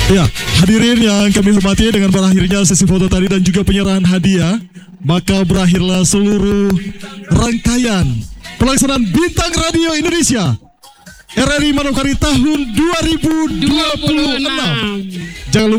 Ya, hadirin yang kami hormati, dengan berakhirnya sesi foto tadi dan juga penyerahan hadiah, maka berakhirlah seluruh rangkaian pelaksanaan Bintang Radio Indonesia RRI Manokwari tahun 2026. Jangan lupa